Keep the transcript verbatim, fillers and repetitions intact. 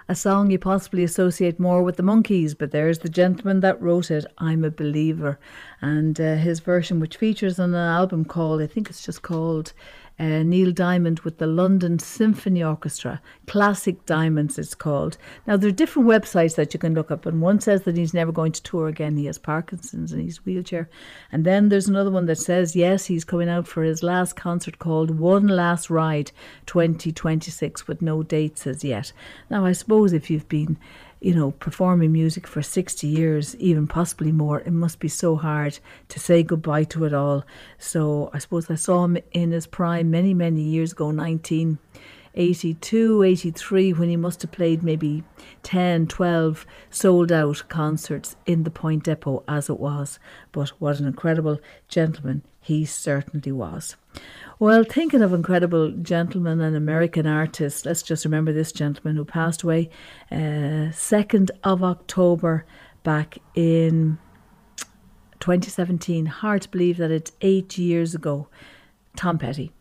a song you possibly associate more with the Monkees, but there's the gentleman that wrote it, I'm a Believer. And uh, his version, which features on an album called, I think it's just called uh, Neil Diamond with the London Symphony Orchestra. Classic Diamonds, it's called. Now, there are different websites that you can look up, and one says that he's never going to tour again. He has Parkinson's and he's wheelchair. And then there's another one that says, yes, he's coming out for his last concert called One Last Ride twenty twenty-six, with no dates as yet. Now, I suppose if you've been, you know, performing music for sixty years, even possibly more, it must be so hard to say goodbye to it all. So I suppose I saw him in his prime many, many years ago, nineteen eighty-two, eighty-three, when he must have played maybe ten, twelve sold out concerts in the Point Depot as it was. But what an incredible gentleman he certainly was. Well, thinking of incredible gentlemen and American artists, let's just remember this gentleman who passed away uh, second of October back in twenty seventeen. Hard to believe that it's eight years ago. Tom Petty.